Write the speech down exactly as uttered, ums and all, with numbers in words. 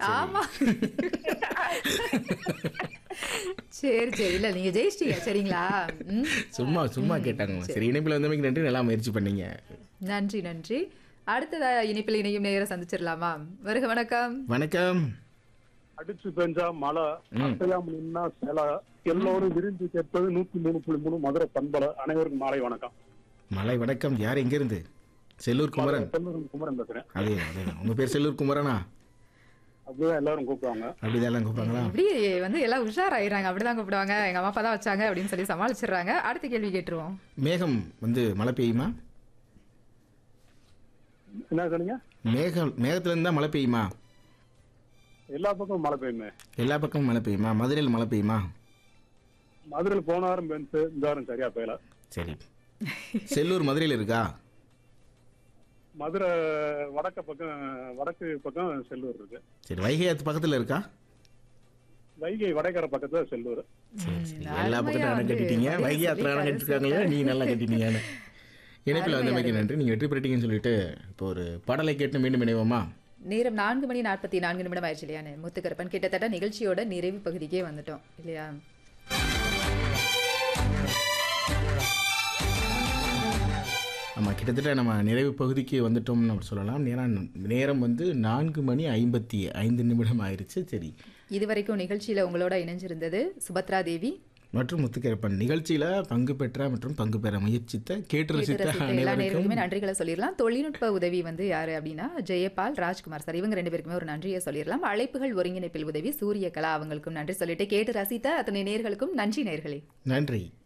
ஆமா. சரி சரி இல்ல நீங்க ஜெயிச்சிட்டீங்க சரிங்களா? ம். சும்மா சும்மா ம். கேட்டாங்க. சரி. சரி இணைப்பில் வந்தமைக்கு நன்றி. நல்லா முயற்சி பண்ணீங்க. நன்றி நன்றி. அடுத்ததா இணைப்பில் இணையும் நேயரை சந்திச்சிடலாமா? வருக வணக்கம். வணக்கம். அடிச்சு பெஞ்சா மழை, ம். அசையாம நின்னா சில, எல்லோரும் விரும்பி கேட்பது நூத்தி மூணு புள்ளி மூணு மதுரை பண்பலை. அனைவருக்கும் மாலை வணக்கம். மலை வணக்கம். யார் எங்கிருந்து? செல்லூர் குமரன். செல்லூர் குமரன் பேசுறேன். அதே அதே உங்க பேர் செல்லூர் குமரனா? அப்படிதான் எல்லாரும் கூப்பிடுவாங்க. அப்படிதான் எல்லாம் கூப்பிடுங்களா? இப்படி வந்து எல்லாம் உஷாராயிராங்க. அப்படிதான் கூப்பிடுவாங்க. எங்க அம்மா அப்பா தான் வச்சாங்க அப்படின்னு சொல்லி சமாளிச்சிடுறாங்க. அடுத்த கேள்வி கேட்டுருவோம். மேகம் வந்து மழை பெய்யுமா? என்ன சொன்னீங்க? மேகம் மேகத்துல இருந்தா மழை பெய்யுமா? எல்லா பக்கமும் மழை பெய்யுமே. எல்லா பக்கமும் மழை பெய்யுமா? மதுரையில் மழை பெய்யுமா? மதுரையில் போனாரும் பெஞ்சு இந்த வாரம் சரியா பெய்யல. சரி. செல்லூர் மதுரையில் இருக்கா? மதுரை வடக்க பக்கம், வடக்கு பக்கம் செல்லூர் இருக்கு. சரி. வைகை ஆத்து பக்கத்துல இருக்கா? வைகை வடகரை பக்கத்துல செல்லூர். சரி சரி. ம், எல்லா அருமையா பக்கத்துல அணை வந்து கட்டிட்டீங்க. பதில் வைகை ஆத்துல அணை சொல்லிட்டாரு, கட்டிருக்காங்களே, நீ நல்லா கட்டிட்டீங்கன்னு. இணைப்பில் அருமை, வந்தமைக்கு அருமை. நன்றி. நீங்க வெற்றி பெற்றீங்கன்னு சொல்லிட்டு இப்போ ஒரு பாடலை கேட்டு மீண்டும் இணைவோமா? நேரம் நான்கு மணி நாற்பத்தி நான்கு நிமிடம் ஆயிடுச்சு இல்லையா? முத்துக்கருப்பன் கிட்டத்தட்ட நிகழ்ச்சியோட நிறைவு பகுதிக்கே வந்துட்டோம் இல்லையா? ஆமாம், கிட்டத்தட்ட நம்ம நிறைவு பகுதிக்கு வந்துட்டோம்னு நம்ம சொல்லலாம். நேரம் நேரம் வந்து நான்கு மணி ஐம்பத்தி ஐந்து நிமிடம் ஆயிடுச்சு. சரி. இதுவரைக்கும் நிகழ்ச்சியில உங்களோட இணைஞ்சிருந்தது சுபத்ரா தேவி மற்றும் முத்துக்கருப்பன். நிகழ்ச்சியில பங்கு பெற்ற மற்றும் பங்கு பெற முயற்சித்த கேட்டு கேட்டு ரசித்த ரசித்த எல்லா அனைவருக்கும் நேர்களுக்குமே நன்றிகளை சொல்லிடலாம். தொழில்நுட்ப உதவி வந்து யாரு அப்படின்னா ஜெயபால், ராஜ்குமார் சார், இவங்க ரெண்டு பேருக்குமே ஒரு நன்றியை சொல்லிடலாம். அழைப்புகள் ஒருங்கிணைப்பில் உதவி சூரியகலா, அவங்களுக்கும் நன்றி சொல்லிட்டு கேட்டு ரசித்த அத்தனை நேர்களுக்கும் நன்றி நேர்களே. நன்றி.